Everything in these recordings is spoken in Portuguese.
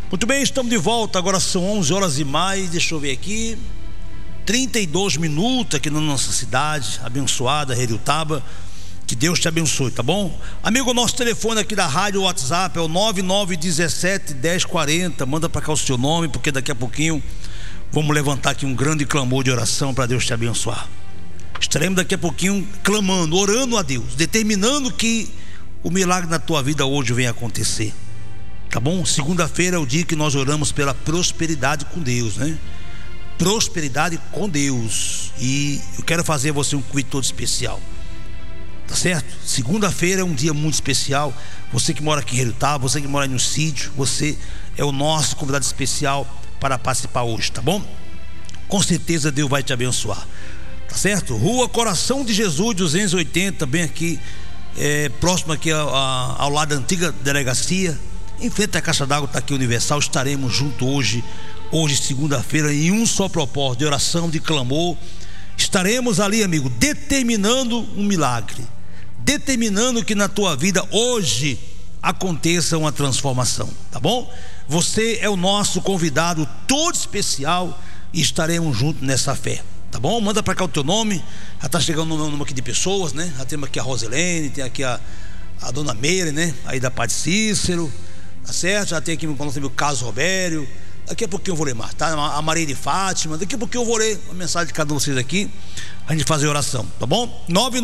Muito bem, estamos de volta. Agora são 11 horas e mais, deixa eu ver aqui, 32 minutos aqui na nossa cidade abençoada, Heriotaba. Que Deus te abençoe, tá bom? Amigo, nosso telefone aqui da rádio, o WhatsApp é o 9917-1040. Manda para cá o seu nome, porque daqui a pouquinho vamos levantar aqui um grande clamor de oração para Deus te abençoar. Estaremos daqui a pouquinho clamando, orando a Deus, determinando que o milagre na tua vida hoje venha acontecer, tá bom? Segunda-feira é o dia que nós oramos pela prosperidade com Deus, né? Prosperidade com Deus. E eu quero fazer a você um convite todo especial, tá certo? Segunda-feira é um dia muito especial. Você que mora aqui em Heriotaba, você que mora no sítio, você é o nosso convidado especial para participar hoje, tá bom? Com certeza Deus vai te abençoar, tá certo? Rua Coração de Jesus 280, bem aqui, próximo aqui ao lado da antiga delegacia, em frente à caixa d'água, está aqui Universal. Estaremos juntos hoje segunda-feira, em um só propósito, de oração, de clamor. Estaremos ali, amigo, determinando um milagre, determinando que na tua vida hoje aconteça uma transformação, tá bom? Você é o nosso convidado todo especial e estaremos juntos nessa fé, tá bom? Manda para cá o teu nome. Já está chegando o nome aqui de pessoas, né? Já temos aqui a Roselene, tem aqui a dona Meire, né? Aí da Padre Cícero, tá certo? Já tem aqui o Carlos Robério. Daqui a pouquinho eu vou ler mais, tá? A Maria de Fátima. Daqui a pouquinho eu vou ler uma mensagem de cada um de vocês aqui, a gente fazer oração, tá bom?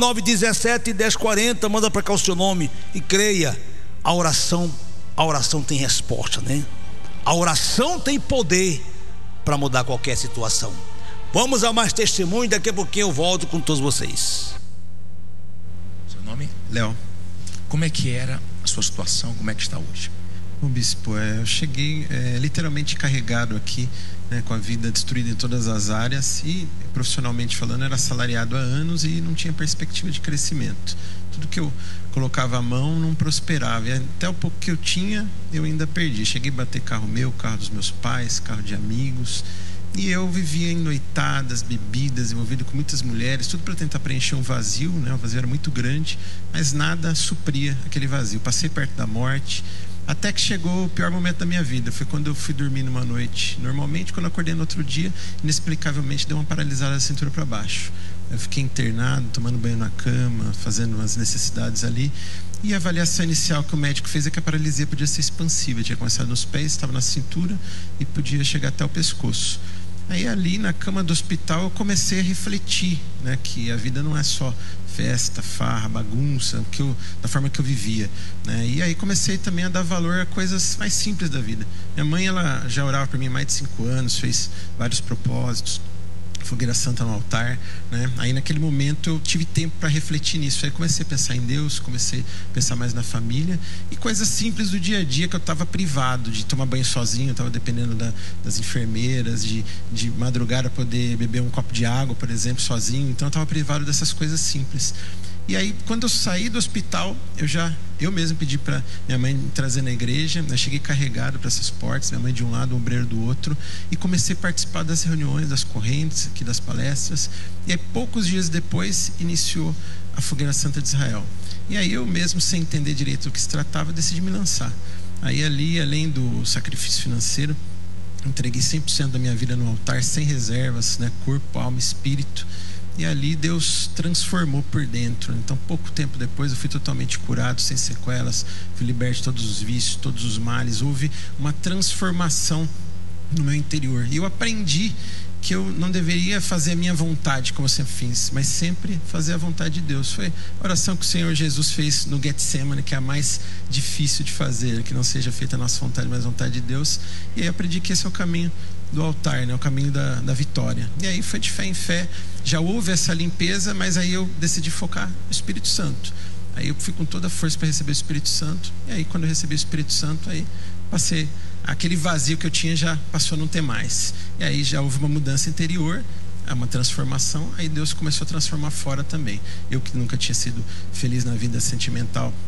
9917-1040. Manda para cá o seu nome e creia. A oração tem resposta, né? A oração tem poder para mudar qualquer situação. Vamos a mais testemunho. Daqui a pouquinho eu volto com todos vocês. Seu nome? Léo. Como é que era a sua situação? Como é que está hoje? Bom, bispo, eu cheguei literalmente carregado aqui, né, com a vida destruída em todas as áreas, e profissionalmente falando, era assalariado há anos e não tinha perspectiva de crescimento. Tudo que eu colocava a mão não prosperava, e até o pouco que eu tinha eu ainda perdi. Cheguei a bater carro meu, carro dos meus pais, carro de amigos, e eu vivia em noitadas, bebidas, envolvido com muitas mulheres, tudo para tentar preencher um vazio, né? O vazio era muito grande, mas nada supria aquele vazio. Passei perto da morte, até que chegou o pior momento da minha vida. Foi quando eu fui dormir numa noite. Normalmente, quando eu acordei no outro dia, inexplicavelmente deu uma paralisada da cintura para baixo. Eu fiquei internado, tomando banho na cama, fazendo umas necessidades ali. E a avaliação inicial que o médico fez é que a paralisia podia ser expansiva. Tinha começado nos pés, estava na cintura e podia chegar até o pescoço. Aí ali na cama do hospital eu comecei a refletir, né, que a vida não é só festa, farra, bagunça, da forma que eu vivia, né? E aí comecei também a dar valor a coisas mais simples da vida. Minha mãe, ela já orava por mim há mais de 5 anos, fez vários propósitos, fogueira santa no altar, né? Aí naquele momento eu tive tempo para refletir nisso. Aí comecei a pensar em Deus, comecei a pensar mais na família e coisas simples do dia a dia, que eu estava privado de tomar banho sozinho, eu estava dependendo das enfermeiras, de madrugar a poder beber um copo de água, por exemplo, sozinho. Então eu estava privado dessas coisas simples. E aí, quando eu saí do hospital, eu mesmo pedi para minha mãe me trazer na igreja. Eu cheguei carregado para essas portas, minha mãe de um lado, o obreiro do outro, e comecei a participar das reuniões, das correntes, aqui das palestras. E aí, poucos dias depois, iniciou a Fogueira Santa de Israel. E aí eu mesmo, sem entender direito do que se tratava, decidi me lançar. Aí ali, além do sacrifício financeiro, entreguei 100% da minha vida no altar, sem reservas, né? Corpo, alma, espírito. E ali Deus transformou por dentro. Então, pouco tempo depois, eu fui totalmente curado, sem sequelas, fui liberto de todos os vícios, todos os males. Houve uma transformação no meu interior. E eu aprendi que eu não deveria fazer a minha vontade, como eu sempre fiz, mas sempre fazer a vontade de Deus. Foi a oração que o Senhor Jesus fez no Getsemane, que é a mais difícil de fazer, que não seja feita a nossa vontade, mas a vontade de Deus. E aí eu aprendi que esse é o caminho do altar, né? O caminho da vitória. E aí foi de fé em fé. Já houve essa limpeza, mas aí eu decidi focar no Espírito Santo. Aí eu fui com toda a força para receber o Espírito Santo. E aí, quando eu recebi o Espírito Santo, aí passei, aquele vazio que eu tinha já passou a não ter mais. E aí já houve uma mudança interior, uma transformação. Aí Deus começou a transformar fora também. Eu que nunca tinha sido feliz na vida sentimental,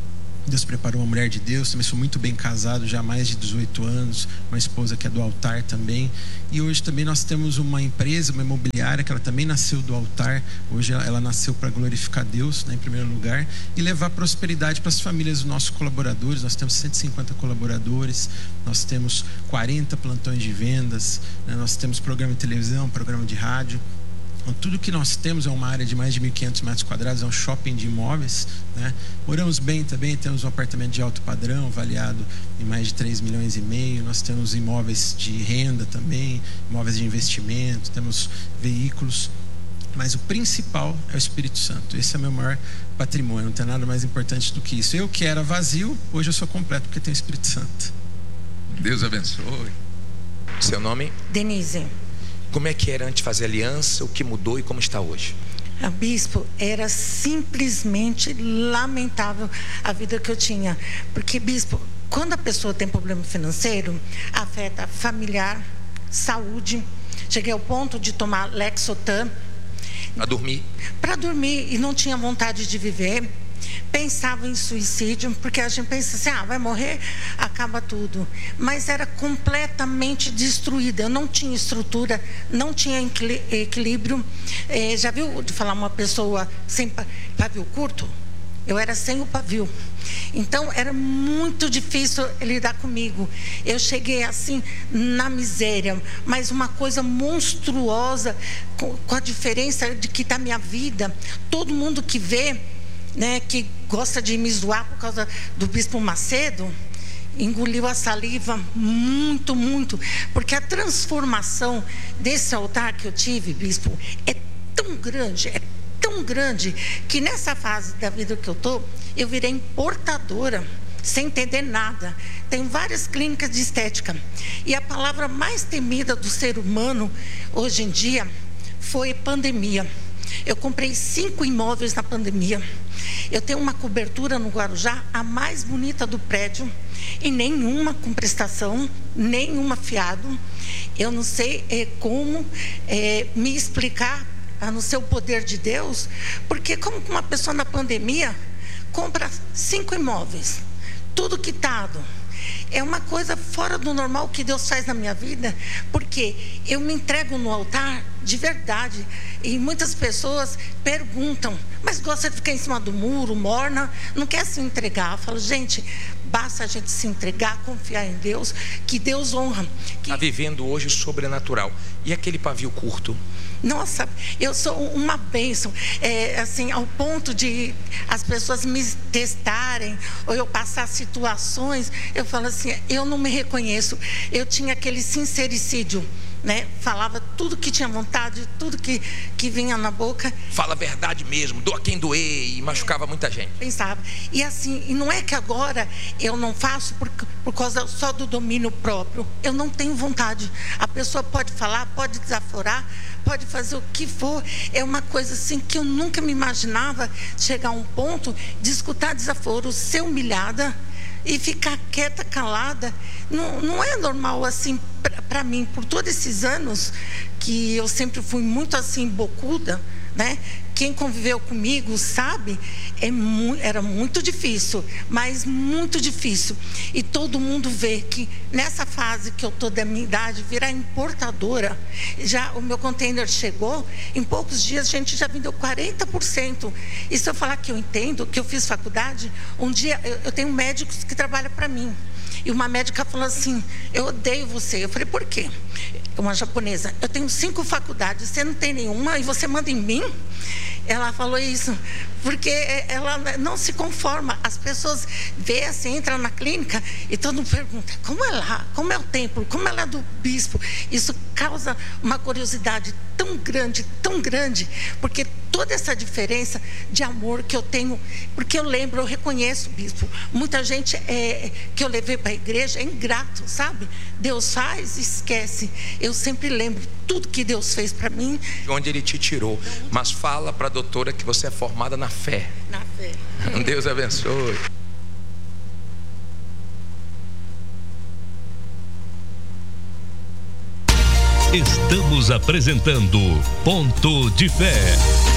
Deus preparou uma mulher de Deus, também sou muito bem casado, já há mais de 18 anos, uma esposa que é do altar também. E hoje também nós temos uma empresa, uma imobiliária, que ela também nasceu do altar. Hoje ela nasceu para glorificar Deus, né, em primeiro lugar, e levar prosperidade para as famílias dos nossos colaboradores. Nós temos 150 colaboradores, nós temos 40 plantões de vendas, né, nós temos programa de televisão, programa de rádio. Então, tudo que nós temos é uma área de mais de 1.500 metros quadrados, é um shopping de imóveis, né? Moramos bem também, temos um apartamento de alto padrão, avaliado em mais de 3,5 milhões. Nós temos imóveis de renda também, imóveis de investimento, temos veículos. Mas o principal é o Espírito Santo. Esse é o meu maior patrimônio, não tem nada mais importante do que isso. Eu que era vazio, hoje eu sou completo porque tenho o Espírito Santo. Deus abençoe. Seu nome? Denise. Como é que era antes de fazer aliança? O que mudou e como está hoje? Bispo, era simplesmente lamentável a vida que eu tinha. Porque, bispo, quando a pessoa tem problema financeiro, afeta familiar, saúde. Cheguei ao ponto de tomar Lexotan. Para dormir, e não tinha vontade de viver. Pensava em suicídio, porque a gente pensa assim, vai morrer, acaba tudo. Mas era completamente destruída. Eu não tinha estrutura, não tinha equilíbrio. Já viu de falar uma pessoa sem pavio curto? Eu era sem o pavio. Então era muito difícil lidar comigo. Eu cheguei assim na miséria, mas uma coisa monstruosa, com a diferença de que está minha vida. Todo mundo que vê, né, que gosta de me zoar por causa do Bispo Macedo, engoliu a saliva muito, muito, porque a transformação desse altar que eu tive, bispo, é tão grande, que nessa fase da vida que eu estou, eu virei importadora, sem entender nada. Tenho várias clínicas de estética, e a palavra mais temida do ser humano, hoje em dia, foi pandemia. Eu comprei 5 imóveis na pandemia. Eu tenho uma cobertura no Guarujá, a mais bonita do prédio, e nenhuma com prestação, nenhuma fiado. Eu não sei como me explicar, a não ser o poder de Deus, porque como uma pessoa na pandemia compra 5 imóveis, tudo quitado. É uma coisa fora do normal que Deus faz na minha vida, porque eu me entrego no altar de verdade. E muitas pessoas perguntam, mas gosta de ficar em cima do muro, morna, não quer se entregar. Eu falo, gente, basta a gente se entregar, confiar em Deus, que Deus honra. Está vivendo hoje o sobrenatural. E aquele pavio curto? Nossa, eu sou uma bênção, assim, ao ponto de as pessoas me testarem, ou eu passar situações, eu falo assim, eu não me reconheço. Eu tinha aquele sincericídio, né? Falava tudo que tinha vontade, tudo que vinha na boca. Fala a verdade mesmo, doa quem doer, e machucava muita gente. Pensava. E assim, e não é que agora eu não faço por causa só do domínio próprio. Eu não tenho vontade. A pessoa pode falar, pode desaforar, pode fazer o que for. É uma coisa assim que eu nunca me imaginava chegar a um ponto de escutar desaforo, ser humilhada e ficar quieta, calada. Não é normal assim para mim, por todos esses anos que eu sempre fui muito assim bocuda, né? Quem conviveu comigo sabe, era muito difícil, mas muito difícil. E todo mundo vê que nessa fase que eu estou da minha idade, virar importadora, já o meu container chegou, em poucos dias a gente já vendeu 40%. E se eu falar que eu entendo, que eu fiz faculdade, um dia eu tenho médicos que trabalham para mim. E uma médica falou assim, eu odeio você. Eu falei, por quê? Uma japonesa, eu tenho 5 faculdades, você não tem nenhuma e você manda em mim? Ela falou isso, porque ela não se conforma. As pessoas veem assim, entram na clínica e todo mundo pergunta, como é lá? Como é o templo? Como ela é do bispo? Isso causa uma curiosidade tão grande, porque toda essa diferença de amor que eu tenho, porque eu reconheço, bispo, muita gente que eu levei para a igreja é ingrato, sabe? Deus faz e esquece. Eu sempre lembro tudo que Deus fez para mim. De onde Ele te tirou. Mas fala para a doutora que você é formada na fé. Na fé. Deus abençoe. Estamos apresentando Ponto de Fé.